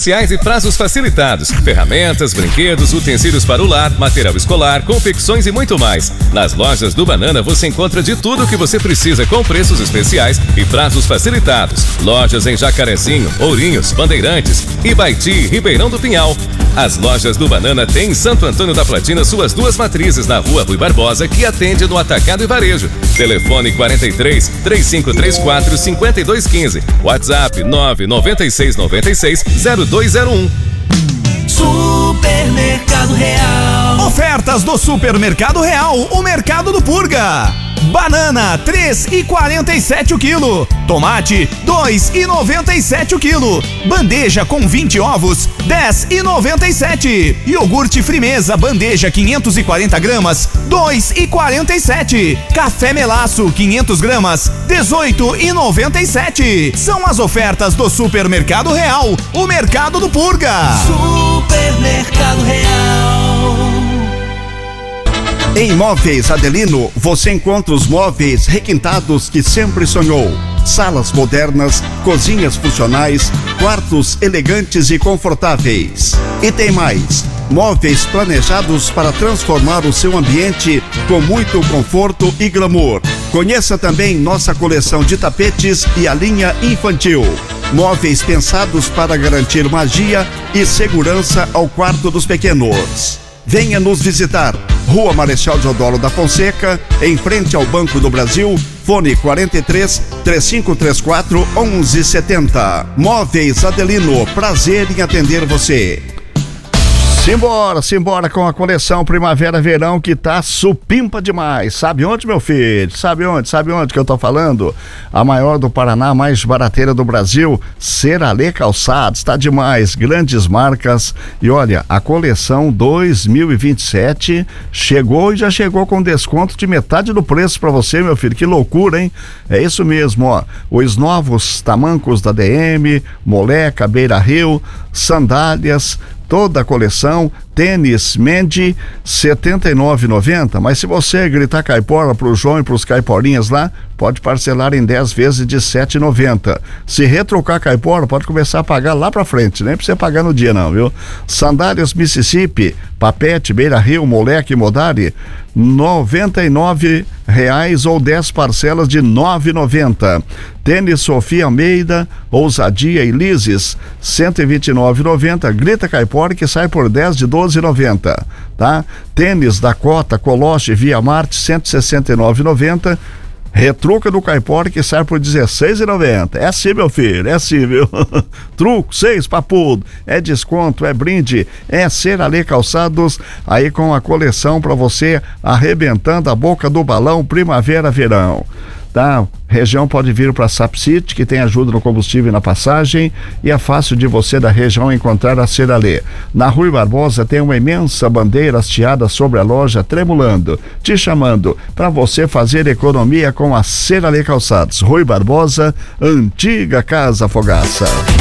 especiais e prazos facilitados. Ferramentas, brinquedos, utensílios para o lar, material escolar, confecções e muito mais. Nas lojas do Banana você encontra de tudo o que você precisa com preços especiais e prazos facilitados. Lojas em Jacarezinho, Ourinhos, Bandeirantes, Ibaiti e Ribeirão do Pinhal. As lojas do Banana têm em Santo Antônio da Platina suas duas matrizes na Rua Rui Barbosa, que atende no atacado e varejo. Telefone 43 3534 5215. WhatsApp 99696 0201. Supermercado Real. Ofertas do Supermercado Real, o Mercado do Purga. Banana, 3,47 o quilo. Tomate, 2,97 o quilo. Bandeja com 20 ovos, 10,97. Iogurte Frimeza, bandeja 540 gramas, 2,47. Café Melaço, 500 gramas, 18,97. São as ofertas do Supermercado Real, o Mercado do Purga. Supermercado Real. Em Móveis Adelino, você encontra os móveis requintados que sempre sonhou. Salas modernas, cozinhas funcionais, quartos elegantes e confortáveis. E tem mais, móveis planejados para transformar o seu ambiente com muito conforto e glamour. Conheça também nossa coleção de tapetes e a linha infantil. Móveis pensados para garantir magia e segurança ao quarto dos pequenos. Venha nos visitar. Rua Marechal Deodoro da Fonseca, em frente ao Banco do Brasil. Fone 43 3534 1170. Móveis Adelino, prazer em atender você. Simbora com a coleção Primavera-Verão que tá supimpa demais. Sabe onde, meu filho? Sabe onde que eu tô falando? A maior do Paraná, mais barateira do Brasil, Seralê Calçados, tá demais, grandes marcas. E olha, a coleção 2027 chegou e já chegou com desconto de metade do preço pra você, meu filho. Que loucura, hein? É isso mesmo, ó. Os novos tamancos da DM, Moleca, Beira Rio, sandálias, toda a coleção, tênis Mendy, R$ 79,90. Mas se você gritar caipora pro João e pros caiporinhas lá, pode parcelar em 10 vezes de R$ 7,90. Se retrocar caipora, pode começar a pagar lá pra frente, nem precisa pagar no dia não, viu? Sandálias Mississippi, Papete, Beira Rio, Moleque e Modari, R$ 99 ou 10 parcelas de R$ 9,90. Tênis Sofia Almeida, Ousadia e Lises, R$ 129,90. Grita caipora que sai por 10 de R$ 12,90, tá? Tênis Dakota, Coloche, Via Marte, R$ 169,90. Retruca do caipora que sai por R$ 16,90. É assim, meu filho, é assim, viu? Truco, 6 papudo, é desconto, é brinde, é Seralê Calçados, aí com a coleção pra você arrebentando a boca do balão Primavera-Verão. Tá? Região pode vir para Sapcity, que tem ajuda no combustível e na passagem, e é fácil de você da região encontrar a Seralê. Na Rui Barbosa tem uma imensa bandeira hasteada sobre a loja, tremulando, te chamando para você fazer economia com a Seralê Calçados. Rui Barbosa, antiga Casa Fogaça.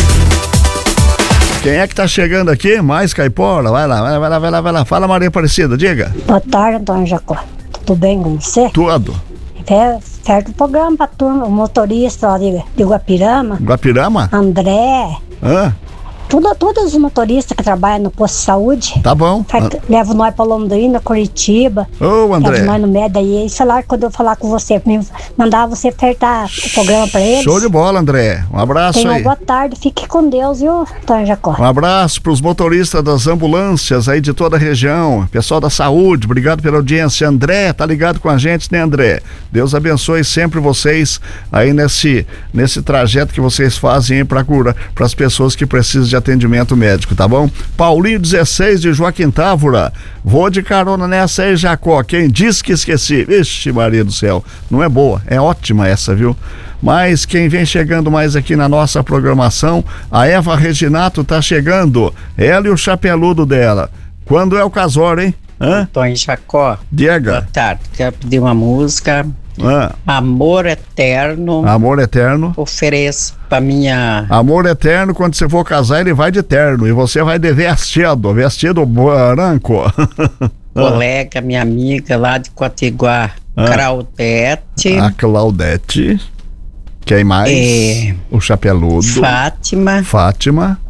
Quem é que tá chegando aqui? Mais caipora? Vai lá. Fala, Maria Aparecida, diga. Boa tarde, Antônio Jacó. Tudo bem com você? Tudo. Certo o programa pra turma, o motorista lá de Guapirama. Guapirama? André. Todos os motoristas que trabalham no posto de saúde. Tá bom. Levam nós pra Londrina, Curitiba. Ô, André. Levam nós no médio aí. Eles falaram que quando eu falar com você, mandava você ofertar o programa pra eles. Show de bola, André. Um abraço. Tenha aí. uma boa tarde. Fique com Deus, viu, Antônio Jacó? Um abraço pros motoristas das ambulâncias aí de toda a região. Pessoal da saúde, obrigado pela audiência. André, tá ligado com a gente, né, André? Deus abençoe sempre vocês aí nesse trajeto que vocês fazem aí pra cura, pras pessoas que precisam de atendimento médico, tá bom? Paulinho 16 de Joaquim Távora, vou de carona nessa aí, Jacó, quem disse que esqueci? Vixe, Maria do céu, não é boa, é ótima essa, viu? Mas quem vem chegando mais aqui na nossa programação, a Eva Reginato tá chegando, ela e o chapeludo dela. Quando é o casório, hein? Antônio Jacó, Diega. Boa tarde, quero pedir uma música. Amor Eterno. Amor Eterno. Ofereço pra minha... Amor Eterno, quando você for casar, ele vai de terno. E você vai de vestido branco. Colega, minha amiga lá de Quatiguá, Claudete. A Claudete. Quem mais? O chapeludo. Fátima.